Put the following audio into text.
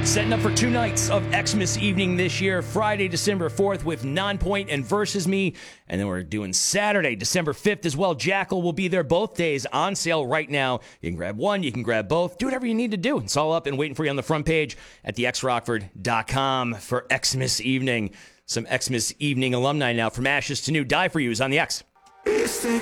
Setting up for 2 nights of Xmas evening this year, Friday, December 4th with Nonpoint and Versus Me. And then we're doing Saturday, December 5th as well. Jackal will be there both days on sale right now. You can grab one, you can grab both. Do whatever you need to do. It's all up and waiting for you on the front page at thexrockford.com for Xmas evening. Some Xmas evening alumni now from Ashes to New. Die For You is on the X.